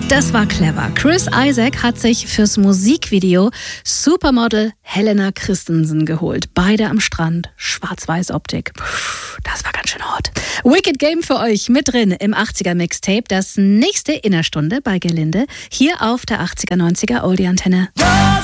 Das war clever. Chris Isaak hat sich fürs Musikvideo Supermodel Helena Christensen geholt. Beide am Strand, Schwarz-Weiß-Optik. Das war ganz schön hot. Wicked Game für euch mit drin im 80er Mixtape. Das nächste in einer Stunde bei Gelinde. Hier auf der 80er 90er Oldie Antenne.